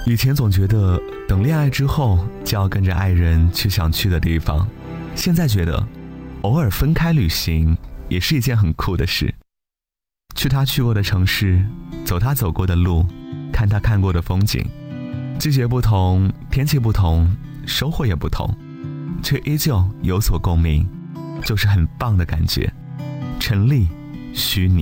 以前总觉得等恋爱之后就要跟着爱人去想去的地方，现在觉得偶尔分开旅行也是一件很酷的事。去他去过的城市，走他走过的路，看他看过的风景。季节不同，天气不同，收获也不同，却依旧有所共鸣，就是很棒的感觉。陈粒，虚拟。